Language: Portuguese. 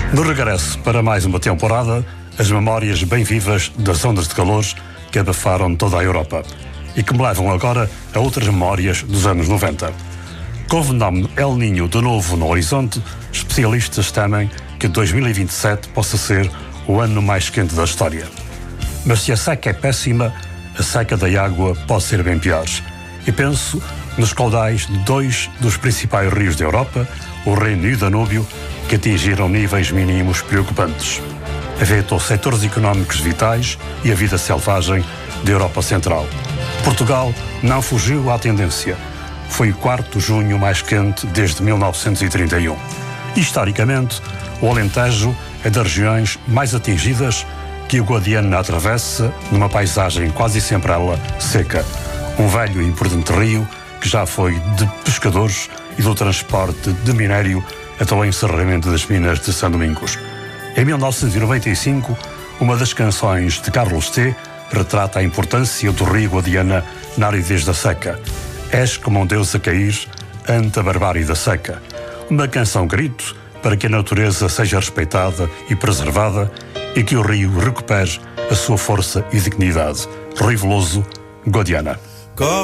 No regresso para mais uma temporada, as memórias bem vivas das ondas de calor que abafaram toda a Europa e que me levam agora a outras memórias dos anos 90. Com o fenómeno El Niño de novo no horizonte, especialistas temem que 2027 possa ser o ano mais quente da história. Mas se a seca é péssima, a seca da água pode ser bem pior. E penso nos caudais de dois dos principais rios da Europa, o Reno e o Danúbio, que atingiram níveis mínimos preocupantes. Afetou setores económicos vitais e a vida selvagem da Europa Central. Portugal não fugiu à tendência. Foi o 4º de junho mais quente desde 1931. Historicamente, o Alentejo é das regiões mais atingidas que o Guadiana atravessa numa paisagem quase sempre ela seca. Um velho e importante rio que já foi de pescadores e do transporte de minério até o encerramento das minas de São Domingos. Em 1995, uma das canções de Carlos T. retrata a importância do rio Guadiana na aridez da seca. És como um Deus a cair ante a barbárie da seca. Uma canção grito para que a natureza seja respeitada e preservada e que o rio recupere a sua força e dignidade. Rio Veloso, Guadiana.